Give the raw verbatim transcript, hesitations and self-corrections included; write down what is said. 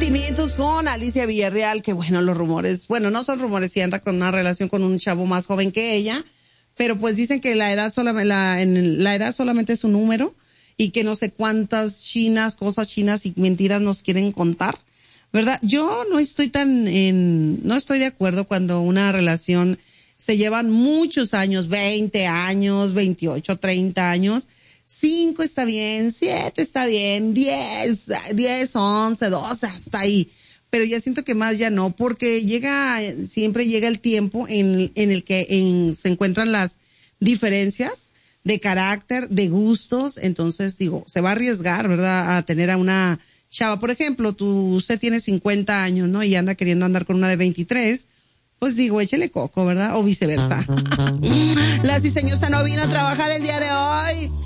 Sentimientos con Alicia Villarreal, que bueno, los rumores, bueno, no son rumores, si anda con una relación con un chavo más joven que ella, pero pues dicen que la edad solamente, la, en, la edad solamente es un número y que no sé cuántas chinas, cosas chinas y mentiras nos quieren contar, ¿verdad? Yo no estoy tan en, no estoy de acuerdo cuando una relación se llevan muchos años, veinte años, veintiocho, treinta años. Cinco está bien, siete está bien, diez, diez, once, doce, hasta ahí. Pero ya siento que más ya no, porque llega, siempre llega el tiempo en, en el que en, se encuentran las diferencias de carácter, de gustos. Entonces, digo, se va a arriesgar, ¿verdad?, a tener a una chava. Por ejemplo, tú, usted tiene cincuenta años, ¿no? Y anda queriendo andar con una de veintitrés. Pues digo, échele coco, ¿verdad? O viceversa. La cizañosa no vino a trabajar el día de hoy.